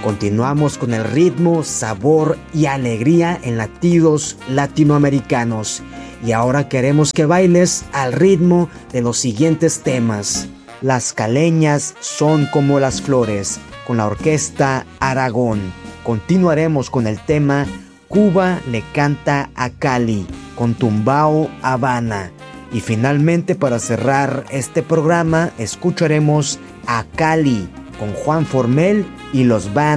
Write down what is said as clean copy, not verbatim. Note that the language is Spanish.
Continuamos con el ritmo, sabor y alegría en latidos latinoamericanos. Y ahora queremos que bailes al ritmo de los siguientes temas. Las caleñas son como las flores, con la orquesta Aragón. Continuaremos con el tema Cuba le canta a Cali, con Tumbao Habana. Y finalmente, para cerrar este programa, escucharemos a Cali con Juan Formel y los Band